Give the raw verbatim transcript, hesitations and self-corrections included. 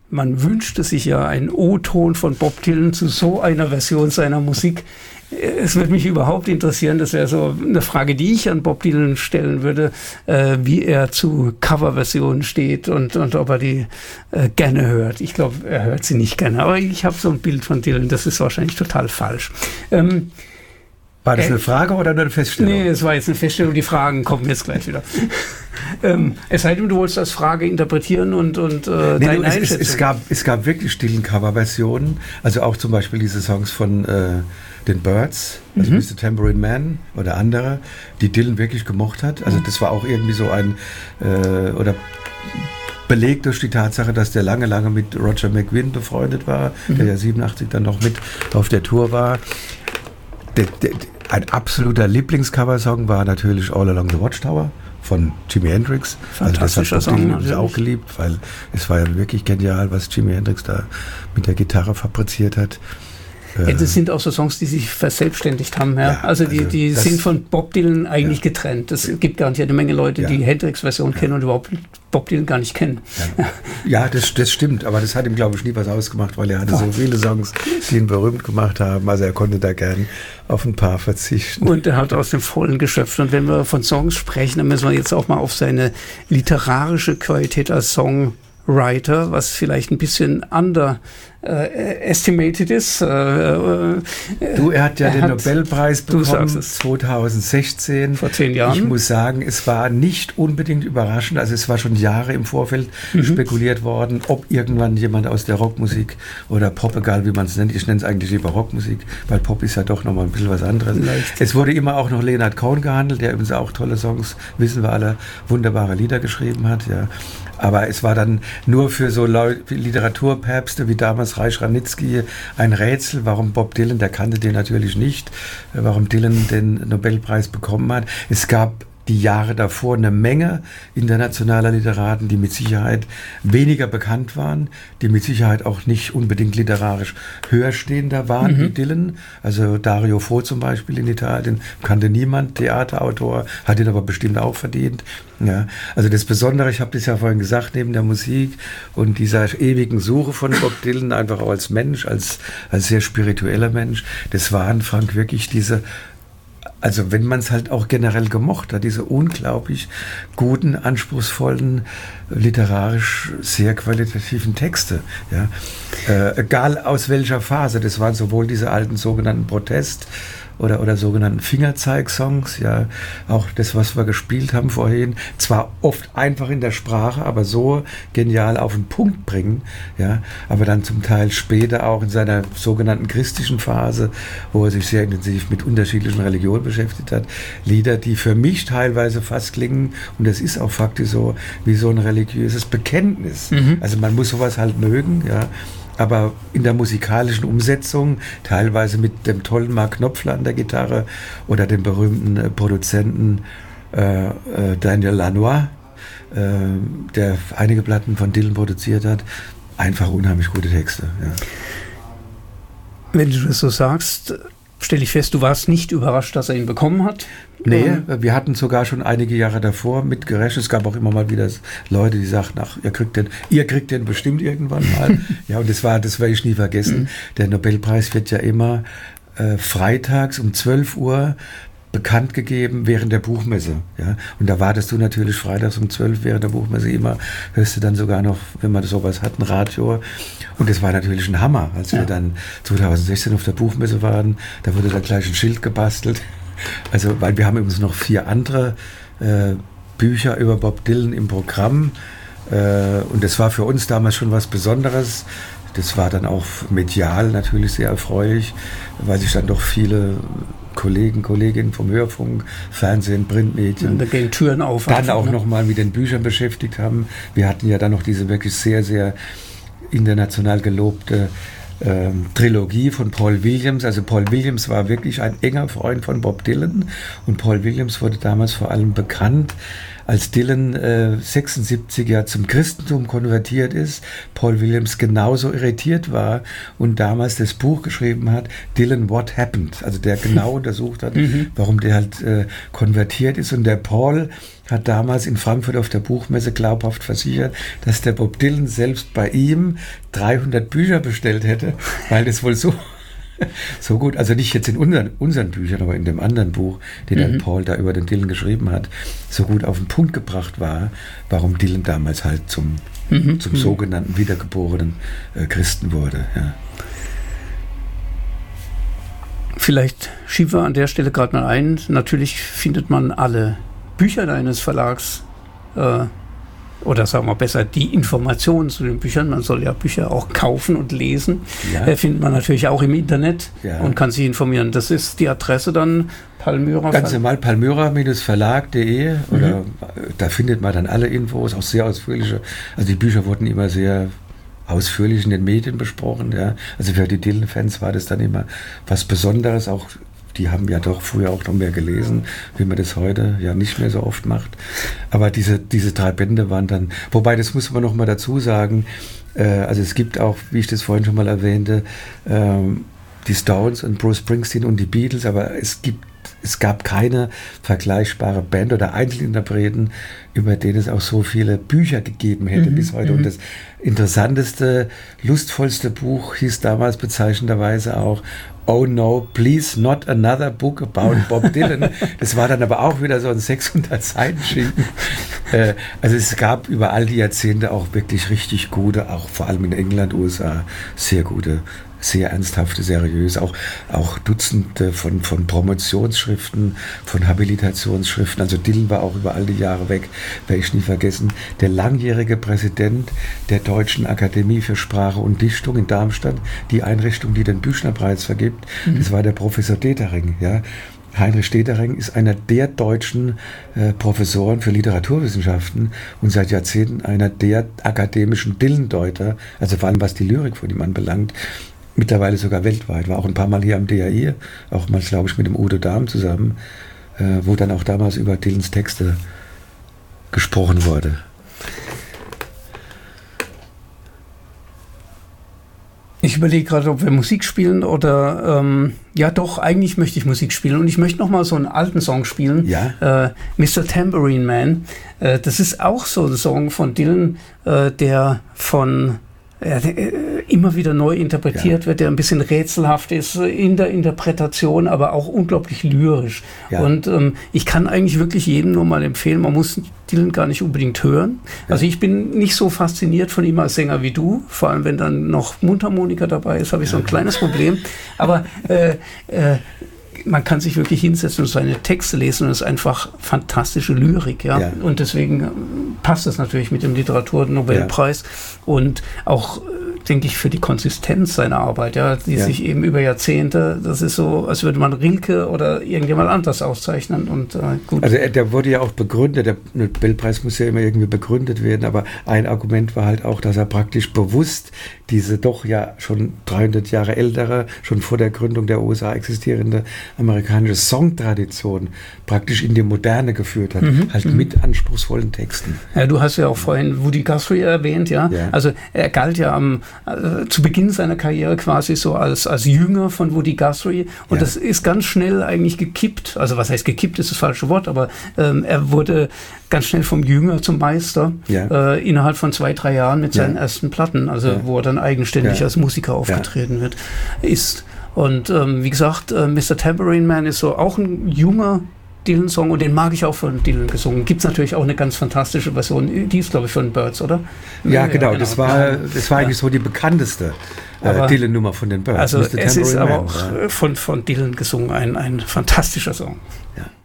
man wünschte sich ja einen O-Ton von Bob Dylan zu so einer Version seiner Musik. Es würde mich überhaupt interessieren, das wäre so eine Frage, die ich an Bob Dylan stellen würde, äh, wie er zu Coverversionen steht und, und ob er die äh, gerne hört. Ich glaube, er hört sie nicht gerne, aber ich habe so ein Bild von Dylan, das ist wahrscheinlich total falsch. Ähm, War das eine Frage oder eine Feststellung? Nee, es war jetzt eine Feststellung, die Fragen kommen jetzt gleich wieder. ähm, es sei denn, du wolltest das Frage interpretieren und, und äh, nee, deine du, es, Einschätzung. Es, es, gab, es gab wirklich Dylan-Cover-Versionen, also auch zum Beispiel diese Songs von äh, den Byrds, also mhm. Mister Tambourine Man oder andere, die Dylan wirklich gemocht hat. Also das war auch irgendwie so ein, äh, oder belegt durch die Tatsache, dass der lange, lange mit Roger McGuinn befreundet war, mhm. der ja siebenundachtzig dann noch mit auf der Tour war. Der, der, ein absoluter Lieblingscoversong war natürlich All Along the Watchtower von Jimi Hendrix. Fantastischer also Song. Das habe ich auch geliebt, weil es war ja wirklich genial, was Jimi Hendrix da mit der Gitarre fabriziert hat. Ja, das sind auch so Songs, die sich verselbstständigt haben. Ja. Ja, also die, also die sind von Bob Dylan eigentlich ja. getrennt. Es gibt garantiert eine Menge Leute, ja. die Hendrix-Version ja. kennen und überhaupt Bob Dylan gar nicht kennen. Ja, ja das, das stimmt, aber das hat ihm, glaube ich, nie was ausgemacht, weil er hatte oh. so viele Songs, die ihn berühmt gemacht haben. Also er konnte da gern auf ein paar verzichten. Und er hat aus dem Vollen geschöpft. Und wenn wir von Songs sprechen, dann müssen wir jetzt auch mal auf seine literarische Qualität als Songwriter, was vielleicht ein bisschen under äh, estimated ist. Äh, äh, du, er hat ja er den hat, Nobelpreis bekommen zweitausendsechzehn. Vor zehn Jahren. Ich muss sagen, es war nicht unbedingt überraschend. Also es war schon Jahre im Vorfeld mhm. spekuliert worden, ob irgendwann jemand aus der Rockmusik oder Pop, egal wie man es nennt, ich nenne es eigentlich lieber Rockmusik, weil Pop ist ja doch nochmal ein bisschen was anderes. Leicht. Es wurde immer auch noch Leonard Cohen gehandelt, der übrigens auch tolle Songs, wissen wir alle, wunderbare Lieder geschrieben hat. Ja. Aber es war dann nur für so Leu- Literaturpäpste wie damals Reich Ranitzky ein Rätsel, warum Bob Dylan, der kannte den natürlich nicht, warum Dylan den Nobelpreis bekommen hat. Es gab die Jahre davor eine Menge internationaler Literaten, die mit Sicherheit weniger bekannt waren, die mit Sicherheit auch nicht unbedingt literarisch höherstehender waren mhm. wie Dylan. Also Dario Fo zum Beispiel in Italien, kannte niemand, Theaterautor, hat ihn aber bestimmt auch verdient. Ja, also das Besondere, ich habe das ja vorhin gesagt, neben der Musik und dieser ewigen Suche von Bob Dylan, einfach auch als Mensch, als, als sehr spiritueller Mensch, das waren, Frank, wirklich diese, also wenn man es halt auch generell gemocht hat, diese unglaublich guten, anspruchsvollen, literarisch sehr qualitativen Texte. Ja. Äh, egal aus welcher Phase, das waren sowohl diese alten sogenannten Protest- oder, oder sogenannten Fingerzeig-Songs, ja, auch das, was wir gespielt haben vorhin, zwar oft einfach in der Sprache, aber so genial auf den Punkt bringen, ja, aber dann zum Teil später auch in seiner sogenannten christlichen Phase, wo er sich sehr intensiv mit unterschiedlichen Religionen beschäftigt hat, Lieder, die für mich teilweise fast klingen, und das ist auch faktisch so, wie so ein religiöses Bekenntnis. Mhm. Also man muss sowas halt mögen, ja, aber in der musikalischen Umsetzung, teilweise mit dem tollen Mark Knopfler an der Gitarre oder dem berühmten äh, Produzenten äh, äh, Daniel Lanois, äh, der einige Platten von Dylan produziert hat, einfach unheimlich gute Texte. Ja. Wenn du das so sagst, stelle ich fest, du warst nicht überrascht, dass er ihn bekommen hat? Nee, ähm, wir hatten sogar schon einige Jahre davor mit gerechnet. Es gab auch immer mal wieder Leute, die sagten, ach, ihr kriegt den, ihr kriegt den bestimmt irgendwann mal. Ja, und das war, das werde ich nie vergessen. Der Nobelpreis wird ja immer äh, freitags um zwölf Uhr bekannt gegeben während der Buchmesse. Ja? Und da wartest du natürlich freitags um zwölf während der Buchmesse immer, hörst du dann sogar noch, wenn man sowas hat, ein Radio. Und das war natürlich ein Hammer, als ja. wir dann zweitausendsechzehn auf der Buchmesse waren. Da wurde dann gleich ein Schild gebastelt. Also, weil wir haben übrigens noch vier andere äh, Bücher über Bob Dylan im Programm. Äh, und das war für uns damals schon was Besonderes. Das war dann auch medial natürlich sehr erfreulich, weil sich dann doch viele Kollegen, Kolleginnen vom Hörfunk, Fernsehen, Printmedien, ja, da gehen Türen auf, dann einfach, auch ne? nochmal mit den Büchern beschäftigt haben. Wir hatten ja dann noch diese wirklich sehr, sehr international gelobte ähm, Trilogie von Paul Williams. Also Paul Williams war wirklich ein enger Freund von Bob Dylan und Paul Williams wurde damals vor allem bekannt als Dylan äh, sechsundsiebzig ja zum Christentum konvertiert ist, Paul Williams genauso irritiert war und damals das Buch geschrieben hat, Dylan What Happened, also der genau untersucht hat, mhm. warum der halt äh, konvertiert ist. Und der Paul hat damals in Frankfurt auf der Buchmesse glaubhaft versichert, dass der Bob Dylan selbst bei ihm dreihundert Bücher bestellt hätte, weil das wohl so so gut, also nicht jetzt in unseren, unseren Büchern, aber in dem anderen Buch, den mhm. Paul da über den Dylan geschrieben hat, so gut auf den Punkt gebracht war, warum Dylan damals halt zum, mhm. zum mhm. sogenannten wiedergeborenen äh, Christen wurde. Ja. Vielleicht schieben wir an der Stelle gerade mal ein. Natürlich findet man alle Bücher deines Verlags äh, oder sagen wir besser, die Informationen zu den Büchern, man soll ja Bücher auch kaufen und lesen, ja. äh, findet man natürlich auch im Internet ja. und kann sich informieren. Das ist die Adresse dann Palmyra. Ganz normal palmyra Verlag punkt de oder mhm. da findet man dann alle Infos, auch sehr ausführliche. Also die Bücher wurden immer sehr ausführlich in den Medien besprochen. Ja. Also für die Dylan-Fans war das dann immer was Besonderes, auch die haben ja doch früher auch noch mehr gelesen, wie man das heute ja nicht mehr so oft macht. Aber diese, diese drei Bände waren dann, wobei das muss man noch mal dazu sagen, äh, also es gibt auch, wie ich das vorhin schon mal erwähnte, ähm, die Stones und Bruce Springsteen und die Beatles, aber es gibt es gab keine vergleichbare Band oder Einzelinterpreten, über denen es auch so viele Bücher gegeben hätte mhm, bis heute. Und das interessanteste, lustvollste Buch hieß damals bezeichnenderweise auch Oh no, please not another book about Bob Dylan. Das war dann aber auch wieder so ein sechshundert Seiten Schinken. äh, also es gab über all die Jahrzehnte auch wirklich richtig gute, auch vor allem in England, U S A, sehr gute, sehr ernsthafte, seriös, auch, auch Dutzende von, von Promotionsschriften, von Habilitationsschriften. Also Dylan war auch über all die Jahre weg, werde ich nie vergessen. Der langjährige Präsident der Deutschen Akademie für Sprache und Dichtung in Darmstadt, die Einrichtung, die den Büchnerpreis vergibt, mhm. das war der Professor Detering, ja. Heinrich Detering ist einer der deutschen äh, Professoren für Literaturwissenschaften und seit Jahrzehnten einer der akademischen Dylan-Deuter, also vor allem was die Lyrik von ihm anbelangt, mittlerweile sogar weltweit. War auch ein paar Mal hier am D A I, auch mal, glaube ich, mit dem Udo Dahm zusammen, äh, wo dann auch damals über Dylans Texte gesprochen wurde. Ich überlege gerade, ob wir Musik spielen oder, ähm, ja doch, eigentlich möchte ich Musik spielen und ich möchte nochmal so einen alten Song spielen, ja? äh, Mister Tambourine Man. Äh, das ist auch so ein Song von Dylan, äh, der von Ja, immer wieder neu interpretiert ja. wird, der ein bisschen rätselhaft ist in der Interpretation, aber auch unglaublich lyrisch. Ja. Und ähm, ich kann eigentlich wirklich jedem nur mal empfehlen, man muss Dylan gar nicht unbedingt hören. Ja. Also ich bin nicht so fasziniert von ihm als Sänger wie du, vor allem wenn dann noch Mundharmonika dabei ist, habe ich ja. so ein kleines Problem. Aber äh, äh, man kann sich wirklich hinsetzen und seine Texte lesen und es ist einfach fantastische Lyrik, ja. ja. Und deswegen passt es natürlich mit dem Literaturnobelpreis ja. und auch, denke ich, für die Konsistenz seiner Arbeit, ja, die ja. sich eben über Jahrzehnte, das ist so, als würde man Rilke oder irgendjemand anders auszeichnen und äh, gut. Also der wurde ja auch begründet, der Nobelpreis muss ja immer irgendwie begründet werden, aber ein Argument war halt auch, dass er praktisch bewusst diese doch ja schon dreihundert Jahre ältere, schon vor der Gründung der U S A existierende amerikanische Songtradition praktisch in die Moderne geführt hat, mhm. halt mhm. mit anspruchsvollen Texten. Ja, du hast ja auch vorhin Woody Guthrie erwähnt, ja. ja. Also er galt ja am, äh, zu Beginn seiner Karriere quasi so als, als Jünger von Woody Guthrie und ja. das ist ganz schnell eigentlich gekippt. Also was heißt gekippt, ist das falsche Wort, aber ähm, er wurde ganz schnell vom Jünger zum Meister ja. äh, innerhalb von zwei, drei Jahren mit seinen ja. ersten Platten, also ja. wo er dann eigenständig ja. als Musiker aufgetreten ja. wird, ist. Und ähm, wie gesagt, äh, Mister Tambourine Man ist so auch ein junger Dylan-Song und den mag ich auch von Dylan gesungen. Gibt es natürlich auch eine ganz fantastische Version, die ist, glaube ich, von Birds, oder? Ja, ja genau, genau, das war, das war ja. eigentlich so die bekannteste äh, Dylan-Nummer von den Birds. Also Mister es ist aber auch ja. von, von Dylan gesungen ein, ein fantastischer Song. Ja.